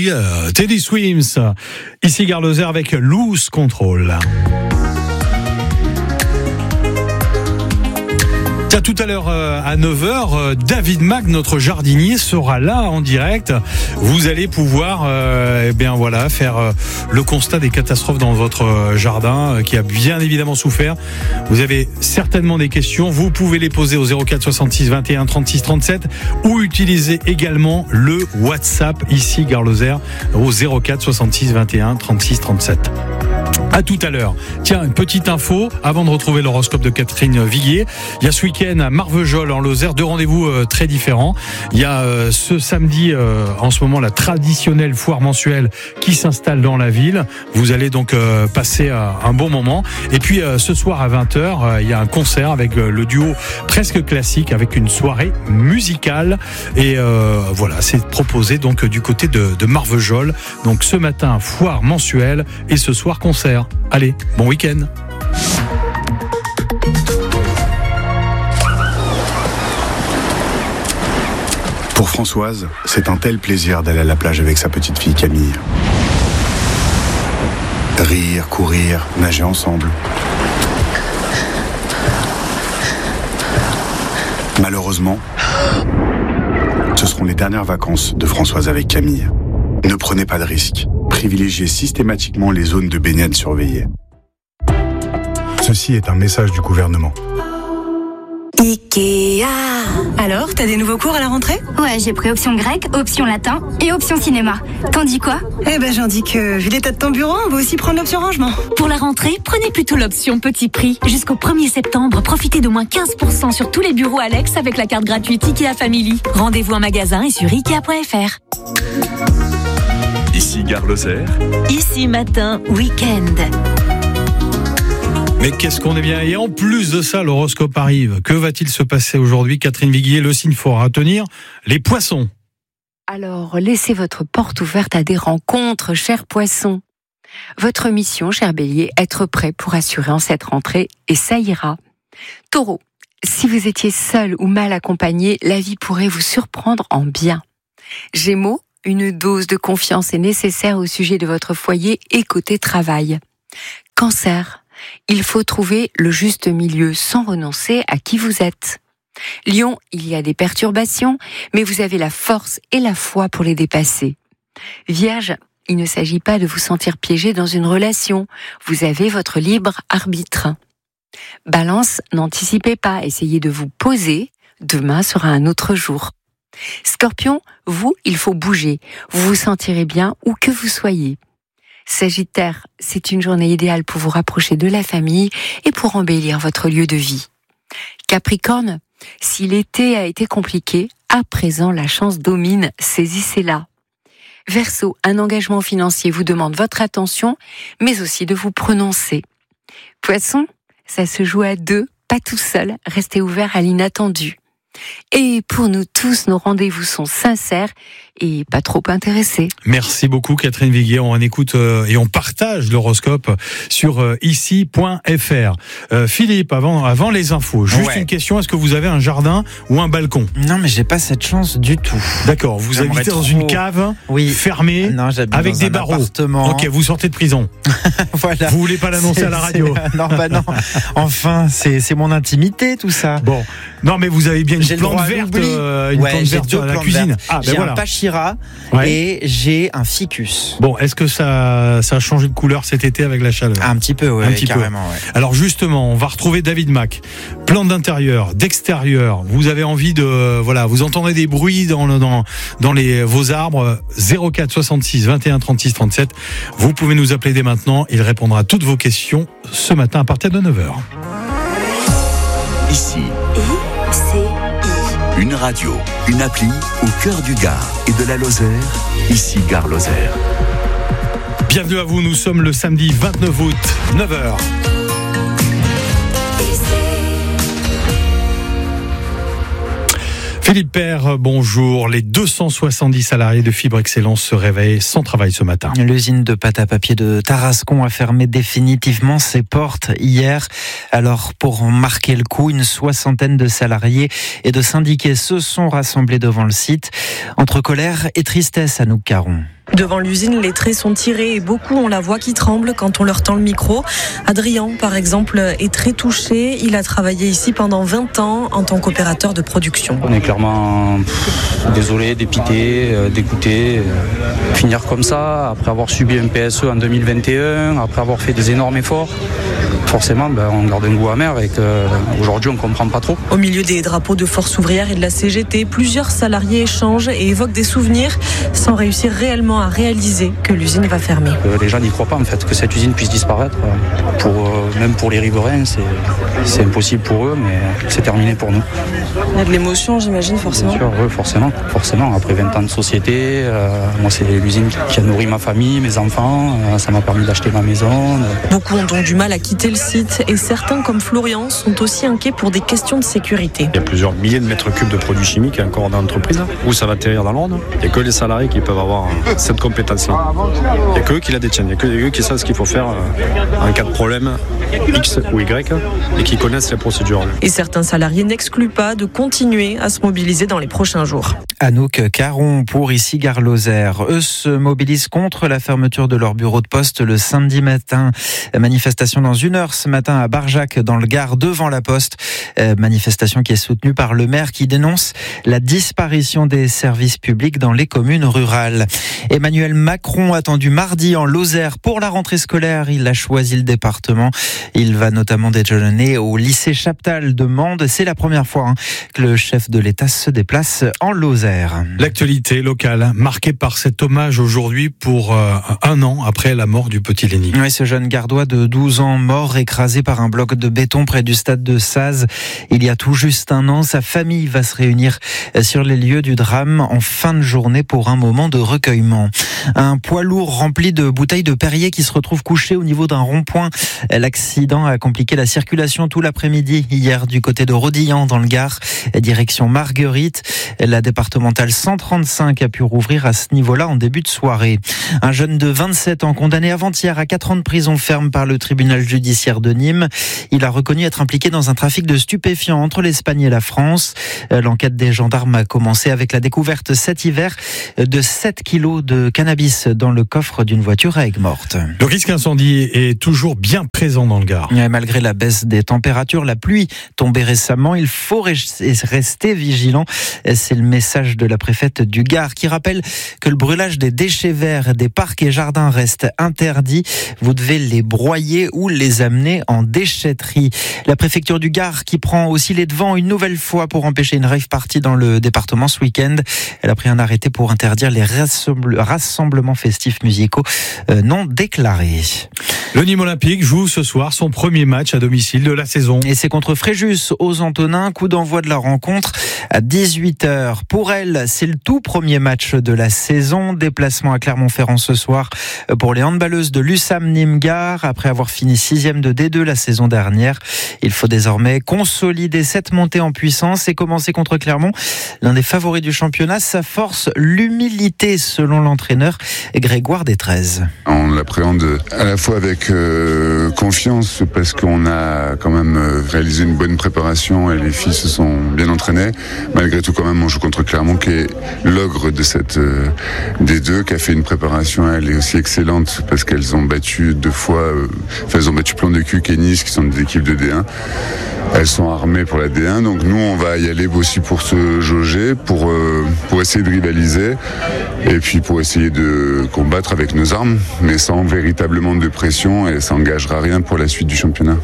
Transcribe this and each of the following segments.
Teddy Swims. Ici Gare Lozère avec Loose Control. Tout à l'heure à 9h, David Mac, notre jardinier, sera là en direct. Vous allez pouvoir faire le constat des catastrophes dans votre jardin qui a bien évidemment souffert. Vous avez certainement des questions. Vous pouvez les poser au 04 66 21 36 37 ou utiliser également le WhatsApp ici Gare Lozère au 04 66 21 36 37. À tout à l'heure. Tiens, une petite info avant de retrouver l'horoscope de Catherine Viguier. Il y a ce week-end à Marvejols en Lozère, deux rendez-vous très différents. Il y a ce samedi en ce moment la traditionnelle foire mensuelle qui s'installe dans la ville. Vous allez donc passer un bon moment. Et puis ce soir à 20h, il y a un concert avec le duo presque classique avec une soirée musicale. Et voilà, c'est proposé donc du côté de Marvejols. Donc ce matin, foire mensuelle et ce soir concert. Allez, bon week-end. Pour Françoise, c'est un tel plaisir d'aller à la plage avec sa petite fille Camille. Rire, courir, nager ensemble. Malheureusement, ce seront les dernières vacances de Françoise avec Camille. Ne prenez pas de risques. Privilégiez systématiquement les zones de baignade surveillées. Ceci est un message du gouvernement. Ikea. Alors, t'as des nouveaux cours à la rentrée ? Ouais, j'ai pris option grec, option latin et option cinéma. T'en dis quoi ? J'en dis que, vu l'état de ton bureau, on va aussi prendre l'option rangement. Pour la rentrée, prenez plutôt l'option petit prix. Jusqu'au 1er septembre, profitez d'au moins 15% sur tous les bureaux Alex avec la carte gratuite Ikea Family. Rendez-vous en magasin et sur Ikea.fr. Ici Gare Lozère. Ici matin, week-end. Mais qu'est-ce qu'on est bien. Et en plus de ça, l'horoscope arrive. Que va-t-il se passer aujourd'hui ? Catherine Viguier, le signe fort à tenir, les poissons. Alors, laissez votre porte ouverte à des rencontres, chers poissons. Votre mission, cher bélier, être prêt pour assurer en cette rentrée, et ça ira. Taureau, si vous étiez seul ou mal accompagné, la vie pourrait vous surprendre en bien. Gémeaux, une dose de confiance est nécessaire au sujet de votre foyer et côté travail. Cancer, il faut trouver le juste milieu sans renoncer à qui vous êtes. Lion, il y a des perturbations, mais vous avez la force et la foi pour les dépasser. Vierge, il ne s'agit pas de vous sentir piégé dans une relation. Vous avez votre libre arbitre. Balance, n'anticipez pas, essayez de vous poser. Demain sera un autre jour. Scorpion, vous, il faut bouger. Vous vous sentirez bien où que vous soyez. Sagittaire, c'est une journée idéale pour vous rapprocher de la famille et pour embellir votre lieu de vie. Capricorne, si l'été a été compliqué, à présent la chance domine, saisissez-la. Verseau, un engagement financier vous demande votre attention, mais aussi de vous prononcer. Poisson, ça se joue à deux, pas tout seul, restez ouvert à l'inattendu. Et pour nous tous, nos rendez-vous sont sincères et pas trop intéressés. Merci beaucoup Catherine Viguier. On écoute et on partage l'horoscope sur ici.fr. Philippe, avant les infos, juste une question, est-ce que vous avez un jardin ou un balcon ? Non, mais j'ai pas cette chance du tout. D'accord, vous habitez dans une cave fermée avec des barreaux. Appartement. Ok, vous sortez de prison. Voilà. Vous voulez pas l'annoncer à la radio ? Non. Enfin, c'est mon intimité tout ça. Bon, non mais vous avez bien une plante verte, plante verte à la cuisine. J'ai un pachira et j'ai un ficus. Bon, est-ce que ça a changé de couleur cet été avec la chaleur ? Un petit peu, carrément. Ouais. Alors justement, on va retrouver David Mac. Plante d'intérieur, d'extérieur. Vous avez envie de, vous entendez des bruits dans vos arbres. 04 66 21 36 37. Vous pouvez nous appeler dès maintenant. Il répondra à toutes vos questions ce matin à partir de 9h. Ici. Une radio, une appli au cœur du Gard et de la Lozère. Ici Gare Lozère. Bienvenue à vous, nous sommes le samedi 29 août, 9h. Philippe Père, bonjour. Les 270 salariés de Fibre Excellence se réveillent sans travail ce matin. L'usine de pâte à papier de Tarascon a fermé définitivement ses portes hier. Alors, pour marquer le coup, une soixantaine de salariés et de syndiqués se sont rassemblés devant le site. Entre colère et tristesse, Anouk Caron. Devant l'usine, les traits sont tirés et beaucoup ont la voix qui tremble quand on leur tend le micro. Adrien, par exemple, est très touché. Il a travaillé ici pendant 20 ans en tant qu'opérateur de production. On est clairement désolé, dépité, dégoûté. Finir comme ça, après avoir subi un PSE en 2021, après avoir fait des énormes efforts, forcément on garde un goût amer et qu'aujourd'hui on ne comprend pas trop. Au milieu des drapeaux de Force ouvrière et de la CGT, plusieurs salariés échangent et évoquent des souvenirs sans réussir réellement à réaliser que l'usine va fermer. Les gens n'y croient pas en fait, que cette usine puisse disparaître. Même pour les riverains, c'est impossible pour eux, mais c'est terminé pour nous. Il y a de l'émotion, j'imagine, forcément. Bien sûr, oui, forcément. Après 20 ans de société, moi c'est l'usine qui a nourri ma famille, mes enfants, ça m'a permis d'acheter ma maison. Beaucoup ont donc du mal à quitter le site et certains, comme Florian, sont aussi inquiets pour des questions de sécurité. Il y a plusieurs milliers de mètres cubes de produits chimiques encore dans l'entreprise. Où ça va atterrir dans l'ordre? Il n'y a que les salariés qui peuvent avoir cette compétence-là. Il n'y a que eux qui la détiennent. Il n'y a que eux qui savent ce qu'il faut faire en cas de problème X ou Y et qui connaissent les procédures. Et certains salariés n'excluent pas de continuer à se mobiliser dans les prochains jours. Anouk Caron pour ici Gare Lozère. Eux se mobilisent contre la fermeture de leur bureau de poste le samedi matin. Manifestation dans 1 heure ce matin à Barjac dans le Gard devant la Poste. Manifestation qui est soutenue par le maire qui dénonce la disparition des services publics dans les communes rurales. Emmanuel Macron attendu mardi en Lozère pour la rentrée scolaire. Il a choisi le département. Il va notamment déjeuner au lycée Chaptal de Mende. C'est la première fois que le chef de l'État se déplace en Lozère. L'actualité locale marquée par cet hommage aujourd'hui pour 1 an après la mort du petit Lenny. Oui, ce jeune gardois de 12 ans mort écrasé par un bloc de béton près du stade de Saz. Il y a tout juste 1 an, sa famille va se réunir sur les lieux du drame en fin de journée pour un moment de recueillement. Un poids lourd rempli de bouteilles de Perrier qui se retrouve couché au niveau d'un rond-point. L'accident a compliqué la circulation tout l'après-midi hier du côté de Rodillan dans le Gard, direction Marguerite. La départementale 135 a pu rouvrir à ce niveau-là en début de soirée. Un jeune de 27 ans condamné avant-hier à 4 ans de prison ferme par le tribunal judiciaire de Nîmes. Il a reconnu être impliqué dans un trafic de stupéfiants entre l'Espagne et la France. L'enquête des gendarmes a commencé avec la découverte cet hiver de 7 kilos de cannabis dans le coffre d'une voiture à Aigues-Mortes. Le risque incendie est toujours bien présent dans le Gard. Et malgré la baisse des températures, la pluie tombée récemment, il faut rester vigilant. C'est le message de la préfète du Gard qui rappelle que le brûlage des déchets verts des parcs et jardins reste interdit. Vous devez les broyer ou les amener en déchetterie. La préfecture du Gard qui prend aussi les devants une nouvelle fois pour empêcher une rave party dans le département ce week-end. Elle a pris un arrêté pour interdire les rassemblements festifs musicaux non déclarés. Le Nîmes Olympique joue ce soir son premier match à domicile de la saison. Et c'est contre Fréjus aux Antonins, coup d'envoi de la rencontre à 18h. Pour elle, c'est le tout premier match de la saison. Déplacement à Clermont-Ferrand ce soir pour les handballeuses de l'USAM Nîmes-Gard. Après avoir fini 6e de D2 la saison dernière, il faut désormais consolider cette montée en puissance et commencer contre Clermont. L'un des favoris du championnat, sa force, l'humilité selon l'entraîneur Grégoire Détraize. On l'appréhende à la fois avec confiance parce qu'on a quand même réalisé une bonne préparation et les filles se sont bien entraînées. Malgré tout, quand même, on joue contre Clermont qui est l'ogre de cette D2, qui a fait une préparation elle est aussi excellente parce qu'elles ont battu 2 fois, elles ont battu Plan de Cuc et Nice qui sont des équipes de D1. Elles sont armées pour la D1, donc nous on va y aller aussi pour se jauger, pour essayer de rivaliser et puis pour essayer de combattre avec nos armes, mais sans véritablement de pression et ça n'engagera rien pour la suite du championnat.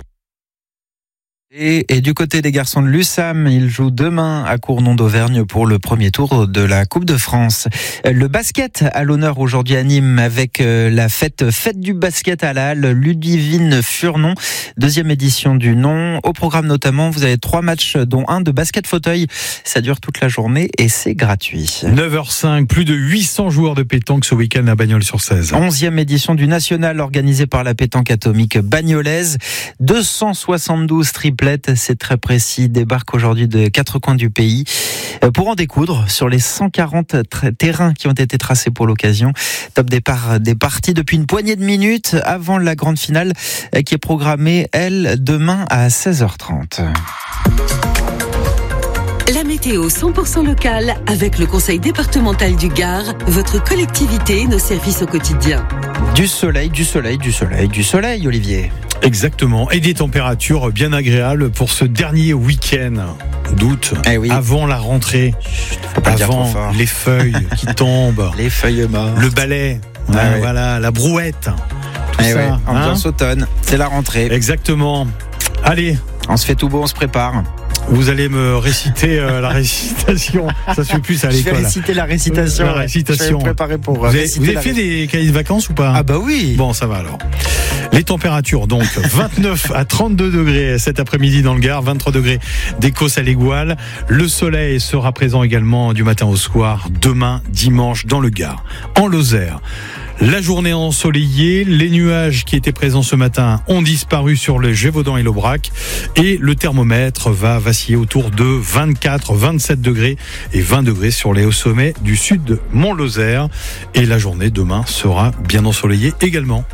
Et du côté des garçons de l'USAM, ils jouent demain à Cournon d'Auvergne pour le premier tour de la Coupe de France. Le basket à l'honneur aujourd'hui à Nîmes avec la fête du basket à la halle Ludivine Furnon, 2e édition du nom. Au programme notamment, vous avez 3 matchs dont un de basket fauteuil. Ça dure toute la journée et c'est gratuit. 9h05, plus de 800 joueurs de pétanque ce week-end à Bagnols-sur-Cèze. 11e édition du national organisée par la pétanque atomique bagnolaise. 272 triples. C'est très précis, débarque aujourd'hui de 4 coins du pays pour en découdre sur les 140 terrains qui ont été tracés pour l'occasion. Top départ des parties depuis une poignée de minutes avant la grande finale qui est programmée, elle, demain à 16h30. La météo 100% locale avec le Conseil départemental du Gard, votre collectivité, nos services au quotidien. Du soleil, Olivier. Exactement. Et des températures bien agréables pour ce dernier week-end d'août, avant la rentrée, avant les feuilles qui tombent, les feuilles mortes, le balai, voilà, la brouette. Tout ça, ambiance automne, c'est la rentrée. Exactement. Allez, on se fait tout beau, on se prépare. Vous allez me réciter la récitation. Ça se fait plus à l'école. Je vais réciter la récitation. Je vais me préparer pour vous avez fait des cahiers de vacances ou pas? Ah bah oui. Bon, ça va alors. Les températures, donc 29 à 32 degrés cet après-midi dans le Gard, 23 degrés d'Écosse à l'Égoile. Le soleil sera présent également du matin au soir, demain, dimanche, dans le Gard. En Lozère, la journée ensoleillée, les nuages qui étaient présents ce matin ont disparu sur le Gévaudan et l'Aubrac et le thermomètre va vaciller autour de 24, 27 degrés et 20 degrés sur les hauts sommets du sud de Mont-Lozère. Et la journée demain sera bien ensoleillée également.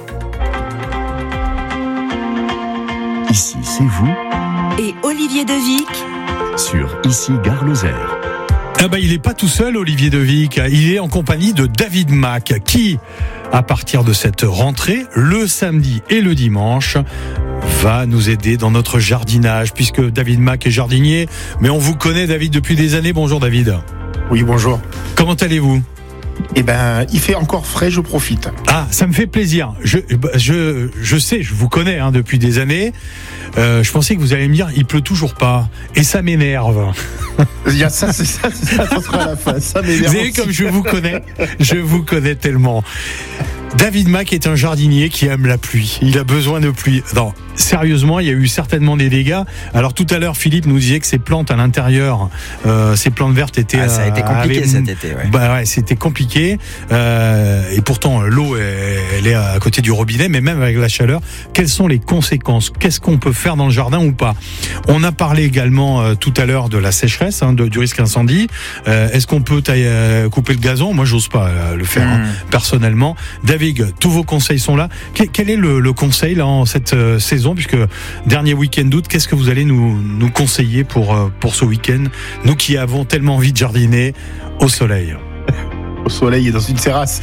Ici, c'est vous. Et Olivier Devic sur Ici Gare Lozère. Ah bah, il n'est pas tout seul, Olivier Devic. Il est en compagnie de David Mack, qui, à partir de cette rentrée, le samedi et le dimanche, va nous aider dans notre jardinage, puisque David Mack est jardinier. Mais on vous connaît, David, depuis des années. Bonjour, David. Oui, bonjour. Comment allez-vous ? Eh ben, il fait encore frais, je profite. Ah, ça me fait plaisir. Je sais, je vous connais depuis des années. Je pensais que vous alliez me dire, il pleut toujours pas. Et ça m'énerve. Il y a ça, c'est ça sera la fin. Ça m'énerve. Vous savez, comme je vous connais tellement. David Mack est un jardinier qui aime la pluie. Il a besoin de pluie. Non, sérieusement, il y a eu certainement des dégâts. Alors tout à l'heure, Philippe nous disait que ces plantes à l'intérieur, ces plantes vertes étaient... ça a été compliqué cet été. C'était compliqué. Et pourtant, l'eau, elle est à côté du robinet, mais même avec la chaleur, quelles sont les conséquences ? Qu'est-ce qu'on peut faire dans le jardin ou pas ? On a parlé également tout à l'heure de la sécheresse, du risque incendie. Est-ce qu'on peut couper le gazon ? Moi, j'ose pas le faire personnellement. David, tous vos conseils sont là. Quel est le conseil là en cette saison, puisque dernier week-end d'août, qu'est-ce que vous allez nous conseiller pour ce week-end, nous qui avons tellement envie de jardiner au soleil? Au soleil et dans une terrasse.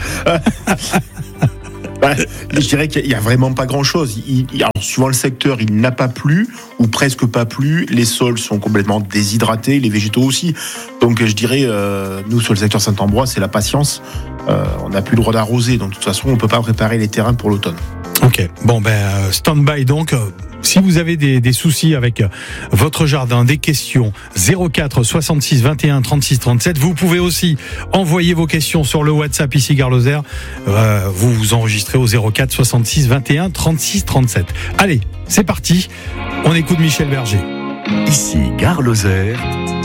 Je dirais qu'il n'y a vraiment pas grand-chose. Alors, suivant le secteur, il n'a pas plu, ou presque pas plu. Les sols sont complètement déshydratés, les végétaux aussi. Donc je dirais, nous sur le secteur Saint-Ambroise, c'est la patience. On n'a plus le droit d'arroser, donc de toute façon, on ne peut pas préparer les terrains pour l'automne. Ok, bon stand-by donc. Si vous avez des soucis avec votre jardin, des questions, 04 66 21 36 37. Vous pouvez aussi envoyer vos questions sur le WhatsApp ici Gare Lozère. Vous vous enregistrez au 04 66 21 36 37. Allez, c'est parti. On écoute Michel Berger. Ici Gare Lozère.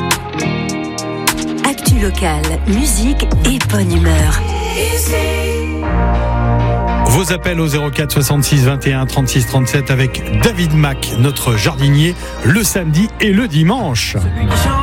Actu locale, musique et bonne humeur. Vos appels au 04 66 21 36 37 avec David Mack, notre jardinier, le samedi et le dimanche.